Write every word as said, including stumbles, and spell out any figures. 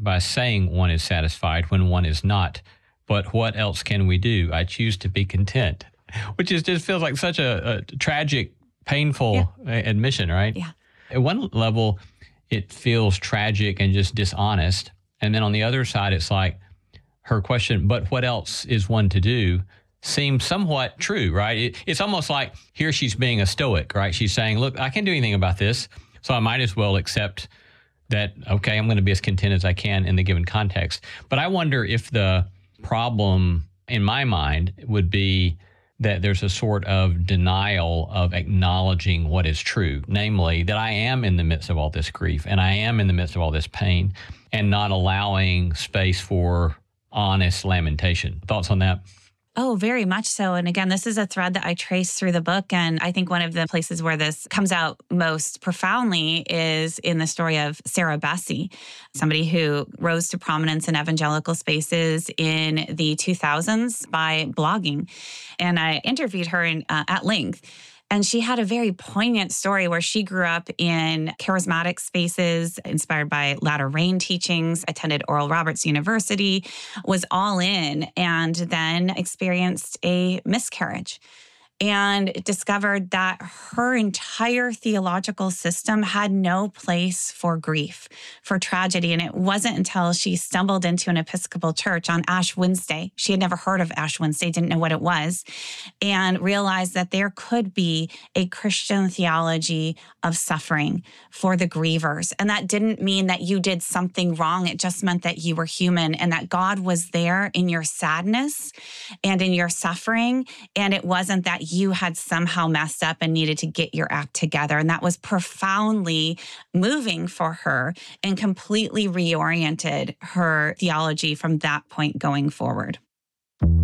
by saying one is satisfied when one is not. But what else can we do? I choose to be content, which is just feels like such a, a tragic, painful yeah. admission, right? Yeah. At one level, it feels tragic and just dishonest. And then on the other side, it's like her question, but what else is one to do, seems somewhat true, right? It, it's almost like here she's being a stoic, right? She's saying, look, I can't do anything about this, so I might as well accept that, okay, I'm going to be as content as I can in the given context. But I wonder if the problem in my mind would be that there's a sort of denial of acknowledging what is true, namely that I am in the midst of all this grief and I am in the midst of all this pain, and not allowing space for honest lamentation. Thoughts on that? Oh, very much so. And again, this is a thread that I trace through the book. And I think one of the places where this comes out most profoundly is in the story of Sarah Bessey, somebody who rose to prominence in evangelical spaces in the two thousands by blogging. And I interviewed her in, uh, at length. And she had a very poignant story where she grew up in charismatic spaces inspired by latter rain teachings, attended Oral Roberts University, was all in, and then experienced a miscarriage and discovered that her entire theological system had no place for grief, for tragedy. And it wasn't until she stumbled into an Episcopal church on Ash Wednesday. She had never heard of Ash Wednesday, didn't know what it was, and realized that there could be a Christian theology of suffering for the grievers. And that didn't mean that you did something wrong. It just meant that you were human and that God was there in your sadness and in your suffering. And it wasn't that you had somehow messed up and needed to get your act together. And that was profoundly moving for her and completely reoriented her theology from that point going forward.